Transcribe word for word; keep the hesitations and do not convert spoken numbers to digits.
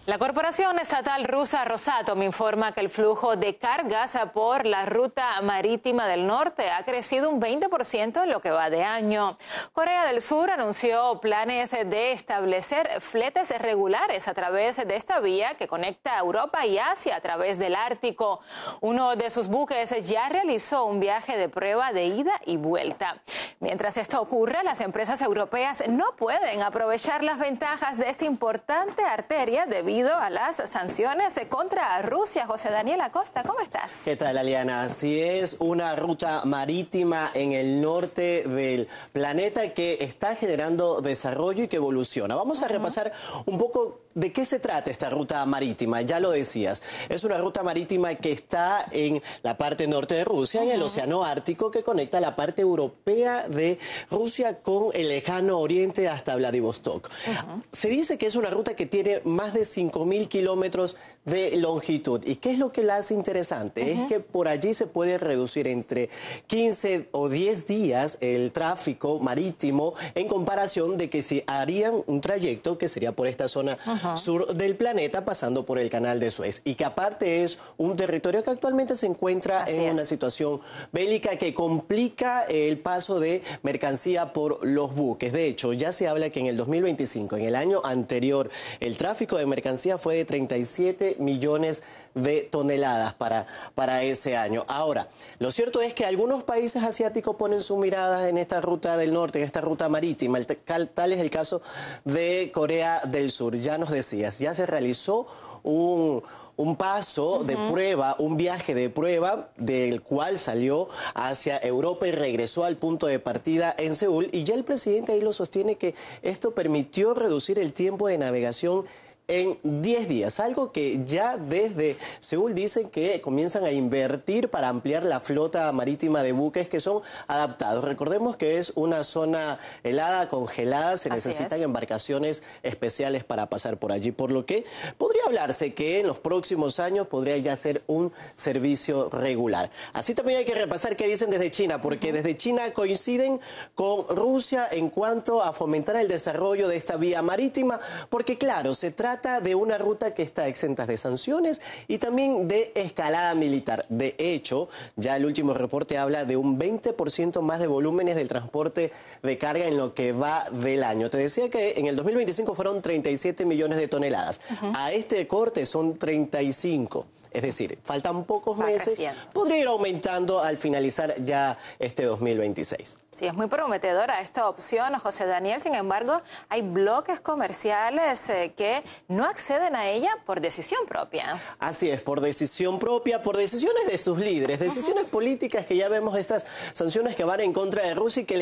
La corporación estatal rusa Rosatom informa que el flujo de cargas por la ruta marítima del norte ha crecido un veinte por ciento en lo que va de año. Corea del Sur anunció planes de establecer fletes regulares a través de esta vía que conecta Europa y Asia a través del Ártico. Uno de sus buques ya realizó un viaje de prueba de ida y vuelta. Mientras esto ocurre, las empresas europeas no pueden aprovechar las ventajas de esta importante arteria debido a las sanciones contra Rusia. José Daniel Acosta, ¿cómo estás? ¿Qué tal, Aliana? Así es, una ruta marítima en el norte del planeta que está generando desarrollo y que evoluciona. Vamos a uh-huh. repasar un poco de qué se trata esta ruta marítima. Ya lo decías, es una ruta marítima que está en la parte norte de Rusia, uh-huh. en el Océano Ártico, que conecta la parte europea de Rusia con el lejano oriente hasta Vladivostok. Uh-huh. Se dice que es una ruta que tiene más de cinco mil kilómetros de longitud. ¿Y qué es lo que la hace interesante? Uh-huh. Es que por allí se puede reducir entre quince o diez días el tráfico marítimo en comparación de que si harían un trayecto que sería por esta zona uh-huh. sur del planeta pasando por el canal de Suez. Y que aparte es un territorio que actualmente se encuentra Así en es. una situación bélica que complica el paso de mercancía por los buques. De hecho, ya se habla que en el dos mil veinticinco, en el año anterior, el tráfico de mercancía fue de treinta y siete millones de toneladas para, para ese año. Ahora, lo cierto es que algunos países asiáticos ponen su mirada en esta ruta del norte, en esta ruta marítima. El, tal es el caso de Corea del Sur. Ya nos decías, ya se realizó un... un paso uh-huh. de prueba, un viaje de prueba del cual salió hacia Europa y regresó al punto de partida en Seúl. Y ya el presidente ahí lo sostiene que esto permitió reducir el tiempo de navegación en diez días, algo que ya desde Seúl dicen que comienzan a invertir para ampliar la flota marítima de buques que son adaptados. Recordemos que es una zona helada, congelada, se Así necesitan es. embarcaciones especiales para pasar por allí, por lo que podría hablarse que en los próximos años podría ya ser un servicio regular. Así también hay que repasar qué dicen desde China, porque uh-huh. desde China coinciden con Rusia en cuanto a fomentar el desarrollo de esta vía marítima, porque claro, se trata de una ruta que está exenta de sanciones y también de escalada militar. De hecho, ya el último reporte habla de un veinte por ciento más de volúmenes del transporte de carga en lo que va del año. Te decía que en el dos mil veinticinco fueron treinta y siete millones de toneladas. Uh-huh. A este corte son treinta y cinco. Es decir, faltan pocos meses, podría ir aumentando al finalizar ya este dos mil veintiséis. Sí, es muy prometedora esta opción, José Daniel. Sin embargo, hay bloques comerciales eh, que no acceden a ella por decisión propia. Así es, por decisión propia, por decisiones de sus líderes, decisiones uh-huh. políticas que ya vemos estas sanciones que van en contra de Rusia y que